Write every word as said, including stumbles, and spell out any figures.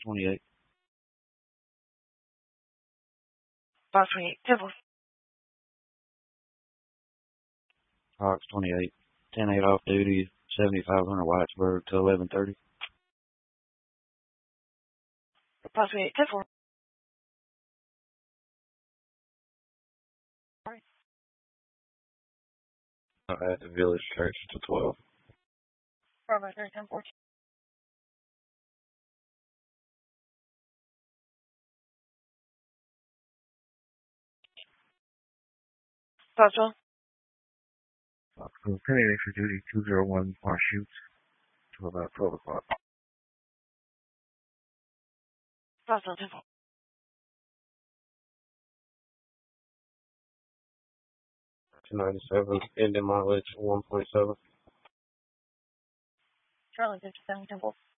twenty-eight. Fox twenty-eight, ten four. Fox twenty-eight. ten eight off duty, seventy-five hundred Whitesburg to eleven thirty. Fox twenty-eight, ten four. At the Village Church to twelve. Bravo three, ten four. Fox twelve. Uh, ten eight for duty, two zero one bar shoot to about twelve o'clock. Fox twelve, ten four. two ninety-seven, ending mileage one point seven. Charlie fifty-seven, ten four.